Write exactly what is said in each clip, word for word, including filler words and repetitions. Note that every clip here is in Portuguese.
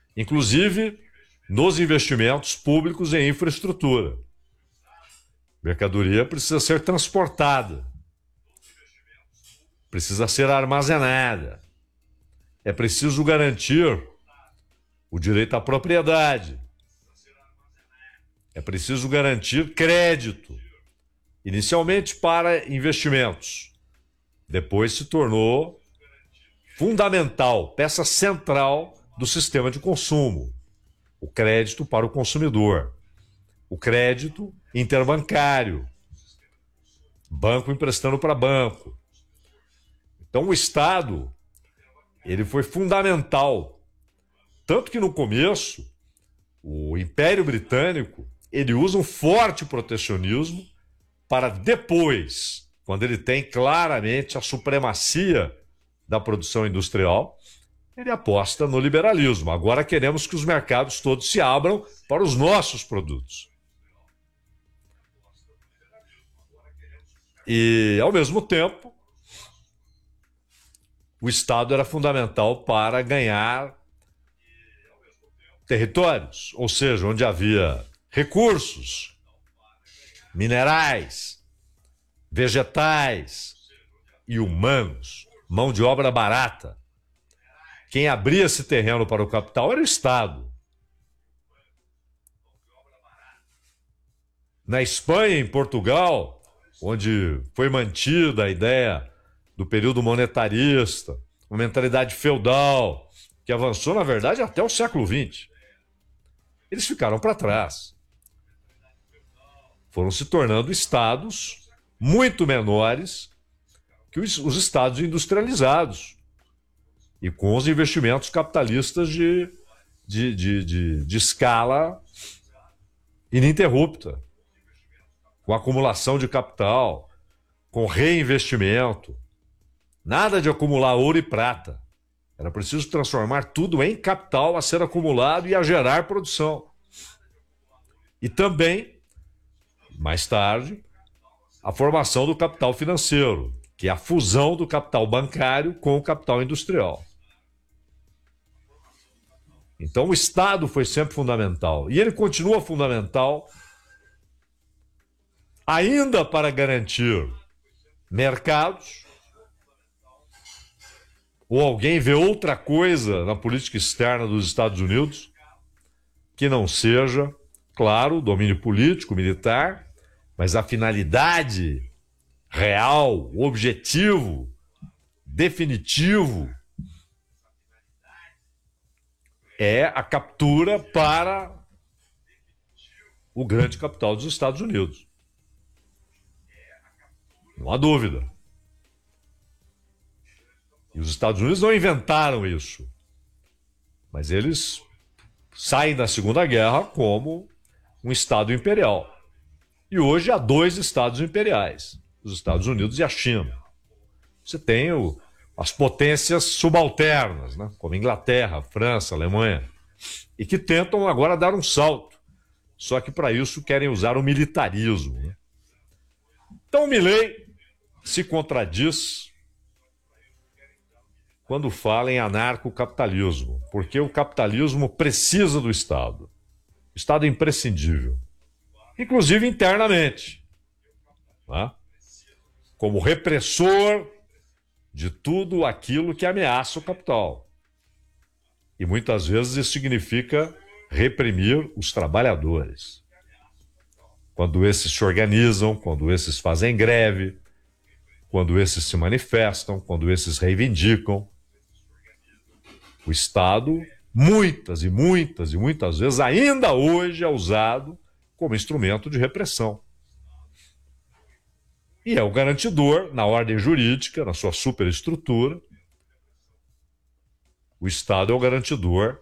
inclusive nos investimentos públicos em infraestrutura. Mercadoria precisa ser transportada, precisa ser armazenada. É preciso garantir o direito à propriedade. É preciso garantir crédito, inicialmente para investimentos. Depois se tornou fundamental, peça central do sistema de consumo. O crédito para o consumidor. O crédito interbancário. Banco emprestando para banco. Então o Estado, ele foi fundamental. Tanto que no começo, o Império Britânico, ele usa um forte protecionismo para depois, quando ele tem claramente a supremacia da produção industrial, ele aposta no liberalismo. Agora queremos que os mercados todos se abram para os nossos produtos. E, ao mesmo tempo, o Estado era fundamental para ganhar territórios, ou seja, onde havia recursos, minerais, vegetais e humanos, mão de obra barata. Quem abria esse terreno para o capital era o Estado. Na Espanha e em Portugal, onde foi mantida a ideia do período monetarista, uma mentalidade feudal, que avançou, na verdade, até o século vinte. Eles ficaram para trás. Foram se tornando estados muito menores que os, os estados industrializados e com os investimentos capitalistas de, de, de, de, de escala ininterrupta, com acumulação de capital, com reinvestimento. Nada de acumular ouro e prata. Era preciso transformar tudo em capital a ser acumulado e a gerar produção. E também, mais tarde, a formação do capital financeiro, que é a fusão do capital bancário com o capital industrial. Então o Estado foi sempre fundamental. E ele continua fundamental ainda para garantir mercados. Ou alguém vê outra coisa na política externa dos Estados Unidos que não seja, claro, o domínio político, militar, mas a finalidade real, o objetivo definitivo é a captura para o grande capital dos Estados Unidos. Não há dúvida. E os Estados Unidos não inventaram isso, mas eles saem da Segunda Guerra como um Estado imperial. E hoje há dois Estados imperiais, os Estados Unidos e a China. Você tem o, as potências subalternas, né, como Inglaterra, França, Alemanha, e que tentam agora dar um salto, só que para isso querem usar o militarismo. Né? Então o Milei se contradiz quando fala em anarcocapitalismo, porque o capitalismo precisa do Estado. O Estado é imprescindível, inclusive internamente, né? Como repressor de tudo aquilo que ameaça o capital. E muitas vezes isso significa reprimir os trabalhadores. Quando esses se organizam, quando esses fazem greve, quando esses se manifestam, quando esses reivindicam, o Estado, muitas e muitas e muitas vezes, ainda hoje é usado como instrumento de repressão. E é o garantidor, na ordem jurídica, na sua superestrutura, o Estado é o garantidor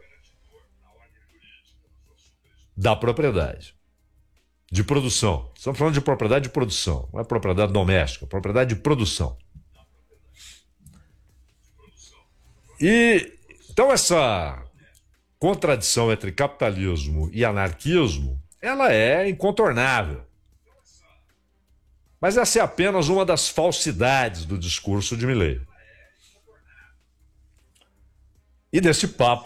da propriedade, de produção. Estamos falando de propriedade de produção, não é propriedade doméstica, é propriedade de produção. E então essa contradição entre capitalismo e anarquismo, ela é incontornável. Mas essa é apenas uma das falsidades do discurso de Milei. E desse papo